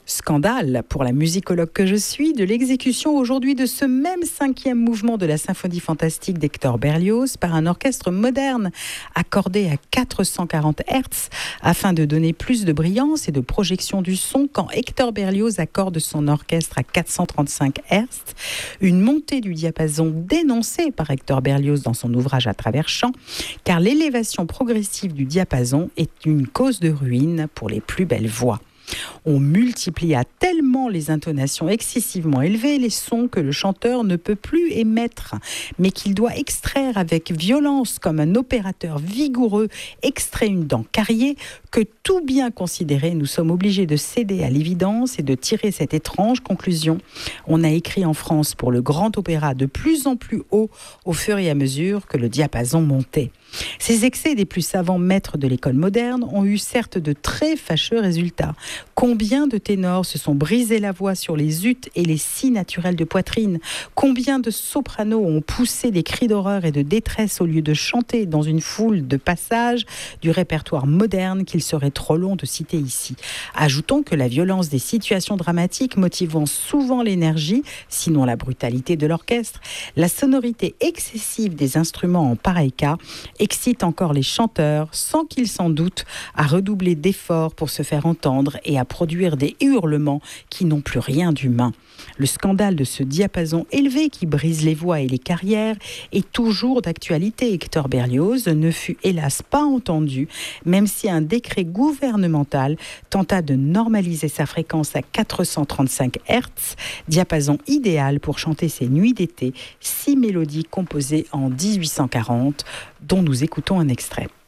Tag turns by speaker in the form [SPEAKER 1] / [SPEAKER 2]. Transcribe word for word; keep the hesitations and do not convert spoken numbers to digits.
[SPEAKER 1] Scandale pour la musicologue que je suis de l'exécution aujourd'hui de ce même cinquième mouvement de la symphonie fantastique d'Hector Berlioz par un orchestre moderne accordé à quatre cent quarante hertz afin de donner plus de brillance et de projection du son quand Hector Berlioz accorde son orchestre à quatre cent trente-cinq hertz, une montée du diapason dénoncée par Hector Berlioz dans son ouvrage À travers champs, car l'élévation progressive du diapason est une cause de ruine pour les plus belles voix. On multiplia tellement les intonations excessivement élevées, les sons que le chanteur ne peut plus émettre, mais qu'il doit extraire avec violence comme un opérateur vigoureux extrait une dent cariée, que tout bien considéré, nous sommes obligés de céder à l'évidence et de tirer cette étrange conclusion. On a écrit en France pour le grand opéra de plus en plus haut au fur et à mesure que le diapason montait. Ces excès des plus savants maîtres de l'école moderne ont eu certes de très fâcheux résultats. Combien de ténors se sont brisés la voix sur les ut et les si naturels de poitrine? Combien de sopranos ont poussé des cris d'horreur et de détresse au lieu de chanter dans une foule de passages du répertoire moderne qu'il serait trop long de citer ici? Ajoutons que la violence des situations dramatiques motivant souvent l'énergie, sinon la brutalité de l'orchestre, la sonorité excessive des instruments en pareil cas excite encore les chanteurs, sans qu'ils s'en doutent, à redoubler d'efforts pour se faire entendre et à produire des hurlements qui n'ont plus rien d'humain. Le scandale de ce diapason élevé qui brise les voix et les carrières est toujours d'actualité. Hector Berlioz ne fut hélas pas entendu, même si un décret gouvernemental tenta de normaliser sa fréquence à quatre cent trente-cinq hertz, diapason idéal pour chanter ses nuits d'été, six mélodies composées en dix-huit cent quarante, dont nous écoutons un extrait.